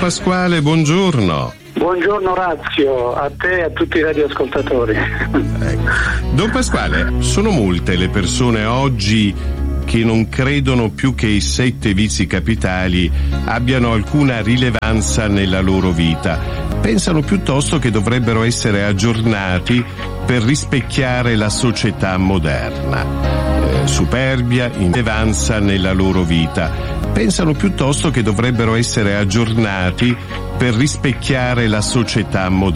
Pasquale, buongiorno. Buongiorno Orazio, a te e a tutti i radioascoltatori. Don Pasquale, sono molte le persone oggi che non credono più che i 7 vizi capitali abbiano alcuna rilevanza nella loro vita. Pensano piuttosto che dovrebbero essere aggiornati per rispecchiare la società moderna. Superbia, irrilevanza nella loro vita. Pensano piuttosto che dovrebbero essere aggiornati per rispecchiare la società moderna.